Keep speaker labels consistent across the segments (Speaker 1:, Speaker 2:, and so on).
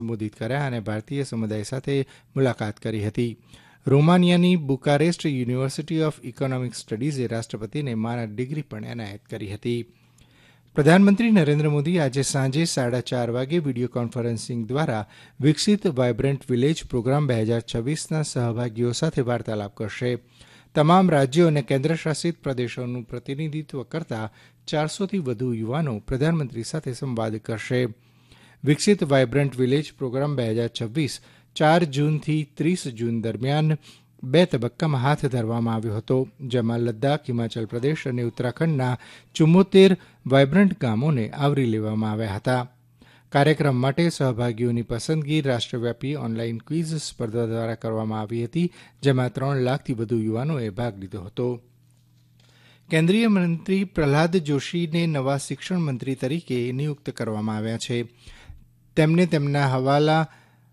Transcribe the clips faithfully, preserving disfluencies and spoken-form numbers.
Speaker 1: સંબોધિત કર્યા અને ભારતીય સમુદાય સાથે મુલાકાત કરી હતી. રોમાનિયાની બુકારેસ્ટ યુનિવર્સિટી ઓફ ઇકોનોમિક સ્ટડીઝે રાષ્ટ્રપતિને માનદ ડિગ્રી પણ એનાયત કરી હતી. પ્રધાનમંત્રી નરેન્દ્ર મોદી આજે સાંજે સાડા ચાર વાગે વિડીયો કોન્ફરન્સિંગ દ્વારા વિકસિત વાયબ્રન્ટ વિલેજ પ્રોગ્રામ બે હજાર છવ્વીસના સહભાગીઓ સાથે વાર્તાલાપ કરશે. તમામ રાજ્યો અને કેન્દ્રશાસિત પ્રદેશોનું પ્રતિનિધિત્વ કરતા ચારસોથી વધુ યુવાનો પ્રધાનમંત્રી સાથે સંવાદ કરશે. વિકસિત વાયબ્રન્ટ વિલેજ પ્રોગ્રામ બે હજાર છવ્વીસ ચાર જૂનથી ત્રીસ જૂન દરમિયાન બે તબક્કામાં હાથ ધરવામાં આવ્યો હતો, જેમાં લદ્દાખ, હિમાચલ પ્રદેશ અને ઉત્તરાખંડના ચુમ્મોતેર વાયબ્રન્ટ ગામોને આવરી લેવામાં આવ્યા હતા. કાર્યક્રમ માટે સહભાગીઓની પસંદગી રાષ્ટ્રવ્યાપી ઓનલાઇન ક્વિઝ સ્પર્ધા દ્વારા કરવામાં આવી હતી, જેમાં ત્રણ લાખથી વધુ યુવાનોએ ભાગ લીધો હતો. કેન્દ્રીય મંત્રી પ્રહલાદ જોશીને નવા શિક્ષણ મંત્રી તરીકે નિયુક્ત કરવામાં આવ્યા છે. તેમને તેમના હવાલા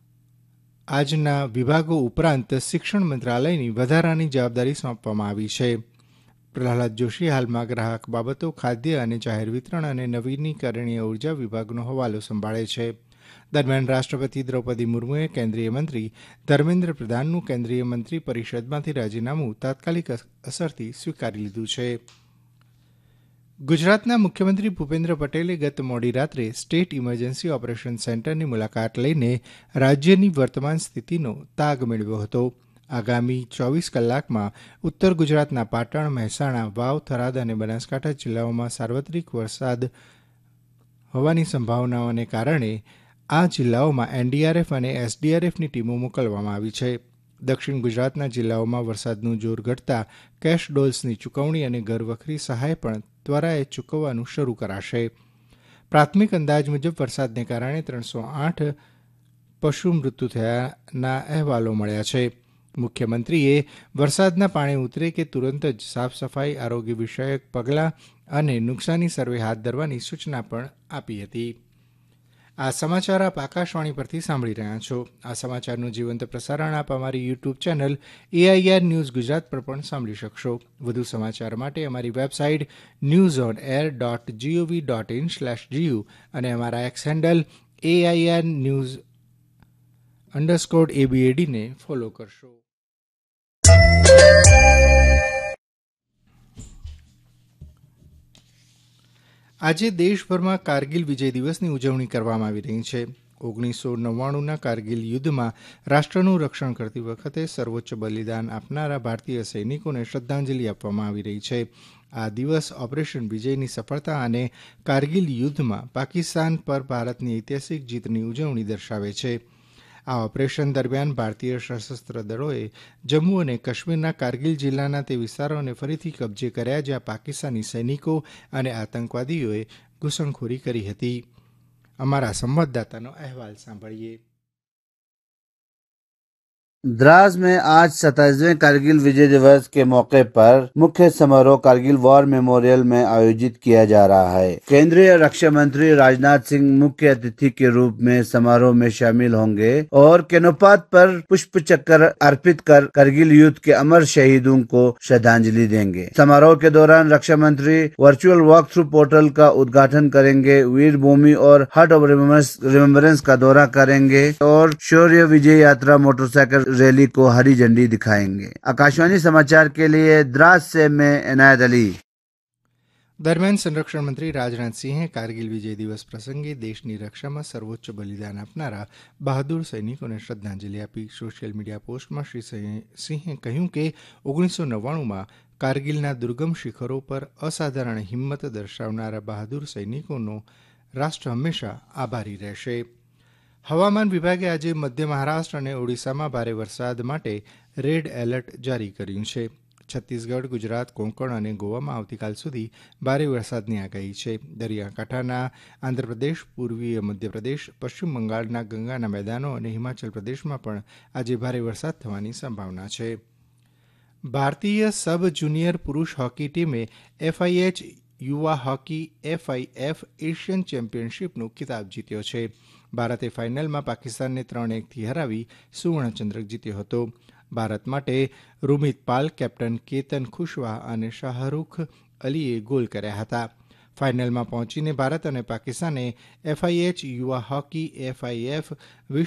Speaker 1: આજના વિભાગો ઉપરાંત શિક્ષણ મંત્રાલયની વધારાની જવાબદારી સોંપવામાં આવી છે. પ્રહલાદ જોશી હાલમાં ગ્રાહક બાબતો, ખાદ્ય અને જાહેર વિતરણ અને નવીનીકરણીય ઉર્જા વિભાગનો હવાલો સંભાળે છે. દરમિયાન રાષ્ટ્રપતિ દ્રૌપદી મુર્મુએ કેન્દ્રીય મંત્રી ધર્મેન્દ્ર પ્રધાનનું કેન્દ્રીય મંત્રી પરિષદમાંથી રાજીનામું તાત્કાલિક અસરથી સ્વીકારી લીધું છે. ગુજરાતના મુખ્યમંત્રી ભૂપેન્દ્ર પટેલે ગત મોડી રાત્રે સ્ટેટ ઇમરજન્સી ઓપરેશન સેન્ટરની મુલાકાત લઈને રાજ્યની વર્તમાન સ્થિતિનો તાગ મેળવ્યો હતો. આગામી ચોવીસ કલાકમાં ઉત્તર ગુજરાતના પાટણ, મહેસાણા, વાવ, થરાદ અને બનાસકાંઠા જિલ્લાઓમાં સાર્વત્રિક વરસાદ હોવાની સંભાવનાઓને કારણે આ જિલ્લાઓમાં એનડીઆરએફ અને એસડીઆરએફની ટીમો મોકલવામાં આવી છે. દક્ષિણ ગુજરાતના જિલ્લાઓમાં વરસાદનું જોર ઘટતા કેશ ડોલ્સની ચૂકવણી અને ઘરવખરી સહાય પણ ત્વરાએ ચૂકવવાનું શરૂ કરાશે. પ્રાથમિક અંદાજ મુજબ વરસાદને કારણે ત્રણસો આઠ પશુ મૃત્યુ થયાના અહેવાલો મળ્યા છે. મુખ્યમંત્રીએ વરસાદના પાણી ઉતરે કે તુરંત જ સાફ સફાઈ, આરોગ્ય વિષયક પગલાં અને નુકસાની સર્વે હાથ ધરવાની સૂચના પણ આપી હતી. આ સમાચાર આપ આકાશવાણી પરથી સાંભળી રહ્યા છો. આ સમાચારનું જીવંત પ્રસારણ આપ અમારી YouTube channel AIR news Gujarat પર પણ સાંભળી શકશો. વધુ સમાચાર માટે અમારી website news on air dot GOV dot in slash GU અને અમારા x handle AIR news underscore એબીએડીને follow કરશો. આજે દેશભરમાં કારગિલ વિજય દિવસની ઉજવણી કરવામાં આવી રહી છે. ઓગણીસો નવ્વાણુંના કારગિલ યુદ્ધમાં રાષ્ટ્રનું રક્ષણ કરતી વખતે સર્વોચ્ચ બલિદાન આપનારા ભારતીય સૈનિકોને શ્રદ્ધાંજલિ આપવામાં આવી રહી છે. આ દિવસ ઓપરેશન વિજયની સફળતા અને કારગિલ યુદ્ધમાં પાકિસ્તાન પર ભારતની ઐતિહાસિક જીતની ઉજવણી દર્શાવે છે. આ ઓપરેશન દરમિયાન ભારતીય સશસ્ત્ર દળોએ જમ્મુ અને કાશ્મીરના કારગિલ જિલ્લાના તે વિસ્તારોને ફરીથી કબજે કર્યા જ્યાં પાકિસ્તાની સૈનિકો અને આતંકવાદીઓએ ઘૂસણખોરી કરી હતી. અમારા સંવાદદાતાનો અહેવાલ સાંભળીએ.
Speaker 2: द्रास में आज सत्ताईसवें कारगिल विजय दिवस के मौके पर मुख्य समारोह कारगिल वॉर मेमोरियल में आयोजित किया जा रहा है. केंद्रीय रक्षा मंत्री राजनाथ सिंह मुख्य अतिथि के रूप में समारोह में शामिल होंगे और केनोपात पर पुष्प चक्र अर्पित कर कारगिल युद्ध के अमर शहीदों को श्रद्धांजलि देंगे. समारोह के दौरान रक्षा मंत्री वर्चुअल वॉक थ्रू पोर्टल का उद्घाटन करेंगे, वीर भूमि और हार्ट ऑफ रिमेम्बरेंस का दौरा करेंगे और शौर्य विजय यात्रा मोटरसाइकिल रैली को हरी झंडी दिखाएंगे. आकाशवाणी समाचार के लिए द्रास से मैं इनायत अली.
Speaker 1: દરમિયાન સંરક્ષણ મંત્રી રાજનાથસિંહે કારગિલ વિજય દિવસ પ્રસંગે દેશની રક્ષામાં સર્વોચ્ચ બલિદાન આપનારા બહાદુર સૈનિકોને શ્રદ્ધાંજલિ આપી. સોશિયલ મીડિયા પોસ્ટમાં શ્રી સિંહે કહ્યું કે ઓગણીસો નવ્વાણુંમાં કારગિલના દુર્ગમ શિખરો પર અસાધારણ હિંમત દર્શાવનારા બહાદુર સૈનિકોનો રાષ્ટ્ર હંમેશા આભારી રહેશે. હવામાન વિભાગે આજે મધ્ય મહારાષ્ટ્ર અને ઓડિશામાં ભારે વરસાદ માટે રેડ એલર્ટ જારી કર્યું છે. છત્તીસગઢ, ગુજરાત, કોંકણ અને ગોવામાં આવતીકાલ સુધી ભારે વરસાદની આગાહી છે. દરિયાકાંઠાના આંધ્રપ્રદેશ, પૂર્વીય મધ્યપ્રદેશ, પશ્ચિમ બંગાળના ગંગાના મેદાનો અને હિમાચલ પ્રદેશમાં પણ આજે ભારે વરસાદ થવાની સંભાવના છે. ભારતીય સબ જુનિયર પુરૂષ હોકી ટીમે એફઆઈએચ યુવા હોકી એફઆઈએફ એશિયન ચેમ્પિયનશીપનો ખિતાબ જીત્યો છે. ભારતે ફાઇનલમાં પાકિસ્તાનને ત્રણ એકથી હરાવી સુવર્ણચંદ્રક જીત્યો હતો. ભારત માટે રોમિત પાલ, કેપ્ટન કેતન ખુશવાહ અને શાહરૂખ અલીએ ગોલ કર્યા હતા. ફાઇનલમાં પહોંચીને ભારત અને પાકિસ્તાને એફઆઇએચ યુવા હોકી એફઆઇએફ